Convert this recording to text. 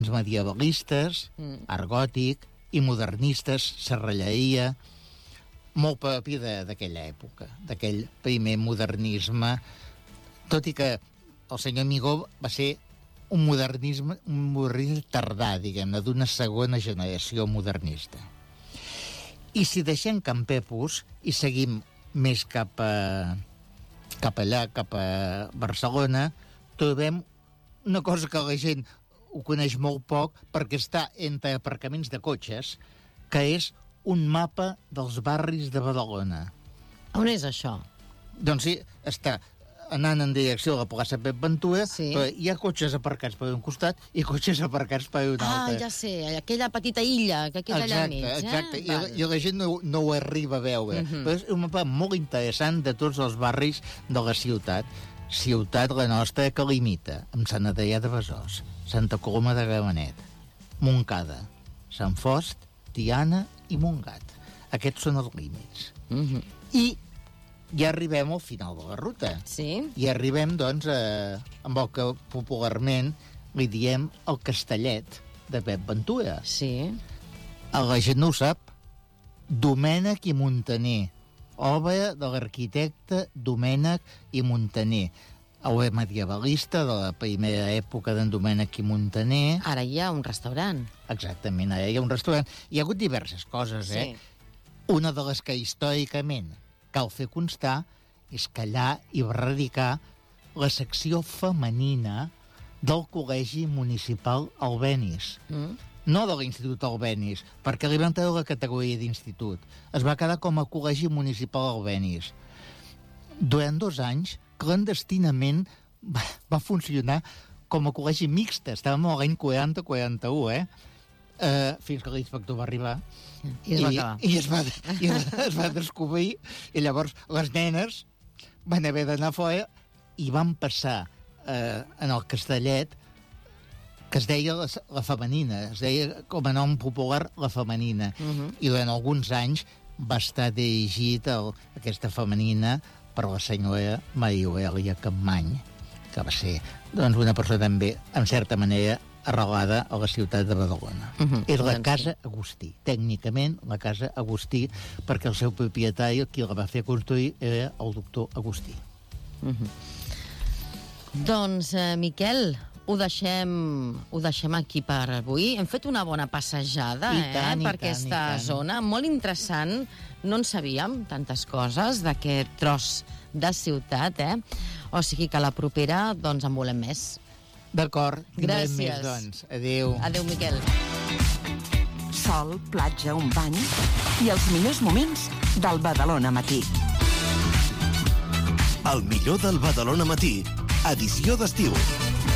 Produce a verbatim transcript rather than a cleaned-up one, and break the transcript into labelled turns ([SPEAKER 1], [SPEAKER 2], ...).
[SPEAKER 1] medievalistes, mm. art gòtic, i modernistes, serralleria, molt propi d'aquella època, d'aquell primer modernisme, tot i que el senyor Amigó va ser un modernisme, un modernisme tardà, diguem-ne, d'una segona generació modernista. I si deixem Can Pepus i seguim més cap a, cap allà, cap a Barcelona, trobem una cosa que la gent ho coneix molt poc perquè està entre aparcaments de cotxes, que és un mapa dels barris de Badalona.
[SPEAKER 2] On és això?
[SPEAKER 1] Doncs sí, està anant en direcció a la plaça Pep Ventura, sí. Però hi ha cotxes aparcats per un costat i cotxes aparcats per un altre.
[SPEAKER 2] Ah, ja sé, aquella petita illa que queda
[SPEAKER 1] exacte,
[SPEAKER 2] allà al mig.
[SPEAKER 1] Exacte,
[SPEAKER 2] eh?
[SPEAKER 1] I, i la gent no, no ho arriba a veure. Uh-huh. Però és un mapa molt interessant de tots els barris de la ciutat. Ciutat, la nostra, que limita amb Sant Adrià de Besòs, Santa Coloma de Gramenet, Montcada, Sant Fost, Tiana i Montgat. Aquests són els límits. Uh-huh. I ja arribem al final de la ruta.
[SPEAKER 2] Sí.
[SPEAKER 1] I arribem, doncs, a, amb el que popularment li diem el Castellet de Pep Ventura.
[SPEAKER 2] Sí.
[SPEAKER 1] La gent no ho sap. Domènec i Montaner. Obra de l'arquitecte Domènec i Montaner. Obra medievalista de la primera època d'en Domènec i Montaner.
[SPEAKER 2] Ara hi ha un restaurant.
[SPEAKER 1] Exactament, ara hi ha un restaurant. Hi ha hagut diverses coses, eh? Sí. Una de les que històricament cal fer constar és que allà hi va radicar la secció femenina del Col·legi Municipal Albéniz. Mm. No de l'Institut Albéniz, perquè li van treure la categoria d'institut. Es va quedar com a Col·legi Municipal Albéniz. Durant dos anys, clandestinament, va, va funcionar com a col·legi mixta. Estàvem a l'any quaranta quaranta-u, eh? Uh, fins que l'inspector va arribar
[SPEAKER 2] i es va acabar.
[SPEAKER 1] I, i, es, va, i es va descobrir, i llavors les nenes van haver d'anar fora i van passar eh, en el Castellet, que es deia la, la femenina, es deia com a nom popular la femenina, uh-huh. I durant alguns anys va estar dirigit el, aquesta femenina per la senyora Maria Eulàlia Campmany, que va ser doncs, una persona també, en certa manera, arrelada a la ciutat de Badalona. Uh-huh. És la Casa Agustí. Tècnicament, la Casa Agustí, perquè el seu propietari, qui la va fer construir, era el doctor Agustí.
[SPEAKER 2] Uh-huh. Doncs, eh, Miquel, ho deixem, ho deixem aquí per avui. Hem fet una bona passejada
[SPEAKER 1] I tant,
[SPEAKER 2] eh, per
[SPEAKER 1] i
[SPEAKER 2] aquesta
[SPEAKER 1] tant,
[SPEAKER 2] zona. Molt interessant. No en sabíem tantes coses d'aquest tros de ciutat, eh? O sigui que la propera, doncs, en volem més.
[SPEAKER 1] D'acord, tindrem
[SPEAKER 2] Gràcies.
[SPEAKER 1] més, doncs. Adéu.
[SPEAKER 2] Adéu, Miquel.
[SPEAKER 3] Sol, platja, un bany i els millors moments del Badalona Matí.
[SPEAKER 4] El millor del Badalona Matí, edició d'estiu.